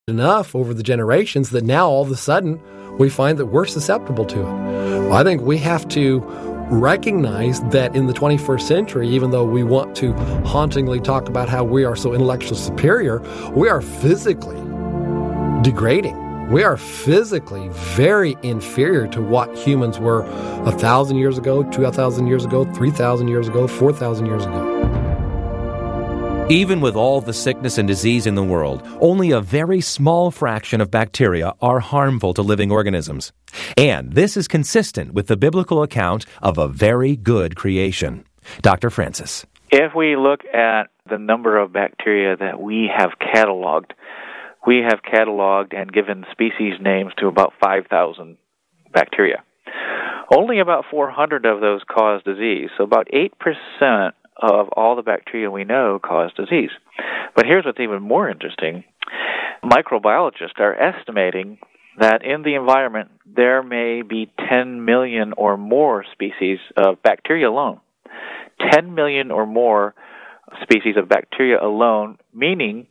enough over the generations that now all of a sudden we find that we're susceptible to it. Well, I think we have to recognize that in the 21st century, even though we want to hauntingly talk about how we are so intellectually superior, we are physically degrading. We are physically very inferior to what humans were 1,000 years ago, 2,000 years ago, 3,000 years ago, 4,000 years ago. Even with all the sickness and disease in the world, only a very small fraction of bacteria are harmful to living organisms. And this is consistent with the biblical account of a very good creation. Dr. Francis. If we look at the number of bacteria that we have cataloged and given species names to about 5,000 bacteria. Only about 400 of those cause disease, so about 8% of all the bacteria we know cause disease. But here's what's even more interesting. Microbiologists are estimating that in the environment there may be 10 million or more species of bacteria alone. 10 million or more species of bacteria alone, meaning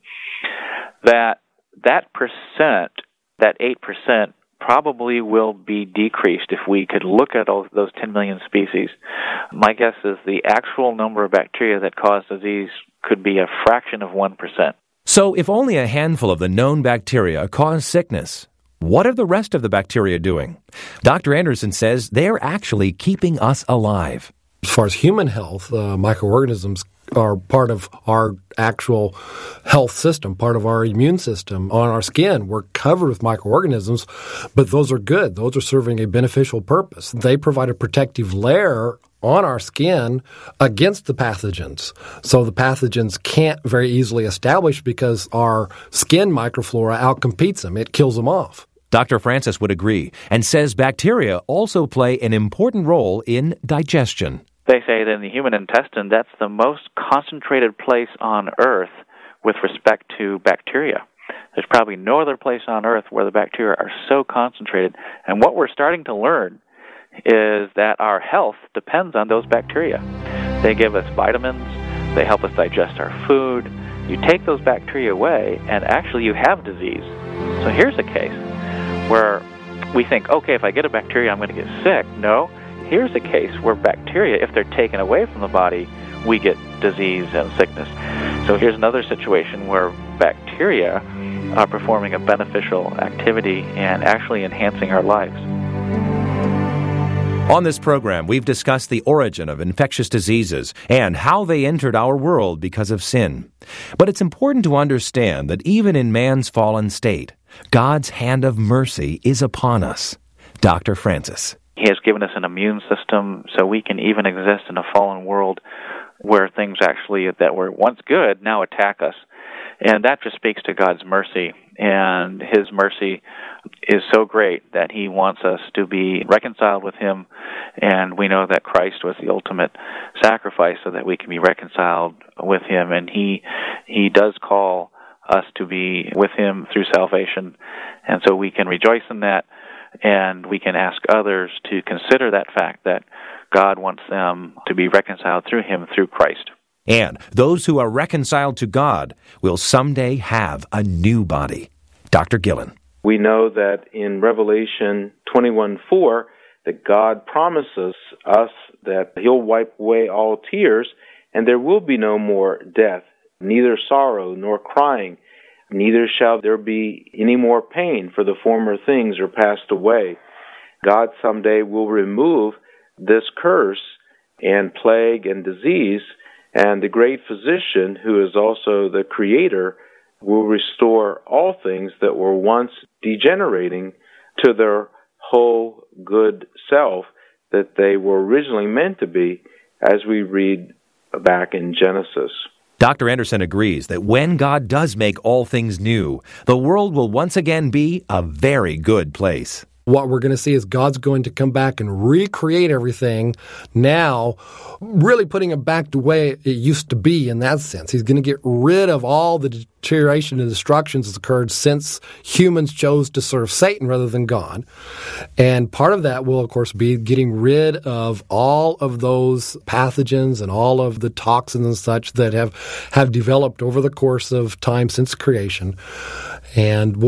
that percent, that 8%, probably will be decreased if we could look at all those 10 million species. My guess is the actual number of bacteria that cause disease could be a fraction of 1%. So if only a handful of the known bacteria cause sickness, what are the rest of the bacteria doing? Dr. Anderson says they're actually keeping us alive. As far as human health, microorganisms are part of our actual health system, part of our immune system. On our skin, we're covered with microorganisms, but those are good. Those are serving a beneficial purpose. They provide a protective layer on our skin against the pathogens. So the pathogens can't very easily establish because our skin microflora outcompetes them. It kills them off. Dr. Francis would agree and says bacteria also play an important role in digestion. They say that in the human intestine, that's the most concentrated place on Earth with respect to bacteria. There's probably no other place on Earth where the bacteria are so concentrated. And what we're starting to learn is that our health depends on those bacteria. They give us vitamins. They help us digest our food. You take those bacteria away, and actually you have disease. So here's a case where we think, okay, if I get a bacteria, I'm going to get sick. No. Here's a case where bacteria, if they're taken away from the body, we get disease and sickness. So here's another situation where bacteria are performing a beneficial activity and actually enhancing our lives. On this program, we've discussed the origin of infectious diseases and how they entered our world because of sin. But it's important to understand that even in man's fallen state, God's hand of mercy is upon us. Dr. Francis. He has given us an immune system so we can even exist in a fallen world where things actually that were once good now attack us. And that just speaks to God's mercy. And His mercy is so great that He wants us to be reconciled with Him. And we know that Christ was the ultimate sacrifice so that we can be reconciled with Him. And He does call us to be with Him through salvation. And so we can rejoice in that. And we can ask others to consider that fact that God wants them to be reconciled through Him, through Christ. And those who are reconciled to God will someday have a new body. Dr. Gillen. We know that in Revelation 21:4 that God promises us that He'll wipe away all tears, and there will be no more death, neither sorrow nor crying. Neither shall there be any more pain, for the former things are passed away. God someday will remove this curse and plague and disease, and the great physician, who is also the creator, will restore all things that were once degenerating to their whole good self that they were originally meant to be, as we read back in Genesis. Dr. Anderson agrees that when God does make all things new, the world will once again be a very good place. What we're going to see is God's going to come back and recreate everything now, really putting it back the way it used to be in that sense. He's going to get rid of all the deterioration and destructions that's occurred since humans chose to serve Satan rather than God. And part of that will, of course, be getting rid of all of those pathogens and all of the toxins and such that have developed over the course of time since creation. And